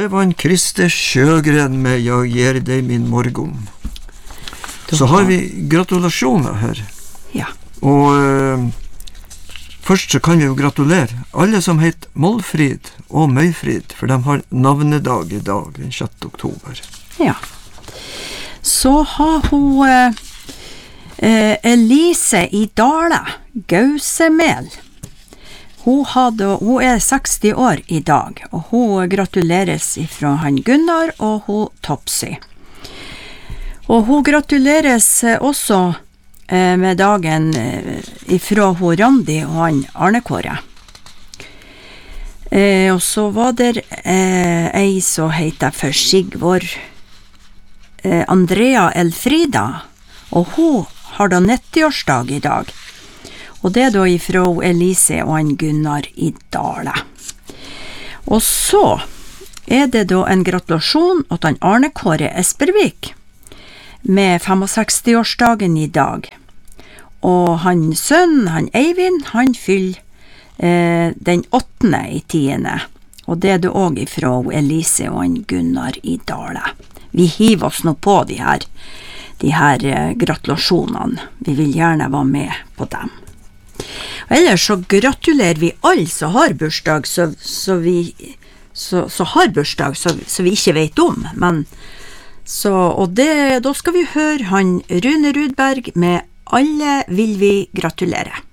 det var en Christer Sjögren med Jag ger dig min morgon. Så har vi gratulasjoner her. Ja. Og først så kan vi jo gratulere alle som heter Målfrid og Møyfrid, for de har navnedag I dag, den 6. oktober. Ja. Så har hun Elise I Dale, Gausemel. Hun er 60 år I dag, og hun gratuleres fra han Gunnar og hun Topsy. Og hun gratuleres også med dagen ifra hun Randi og han Arne Kåre. Og så var det ei som heter for Sigvor Andrea Elfrida, og hun har da 90-årsdag I dag. Og det da ifra Elise og han Gunnar I Dale. Og så det da en gratulasjon til han Arne Kåre Espervik med 65-årsdagen I dag. Og han sønn, han Eivind, han fyller den 8. I 10. Og det da også ifra Elise og han Gunnar I Dale. Vi hiver oss nå på de her gratulasjonene. Vi vil gjerne være med på dem. Ellers så gratulerer vi alle som har bursdag, så har bursdag, så vi ikke vet om. Men, og da skal vi høre han Rune Rudberg med Alle vil vi gratulere.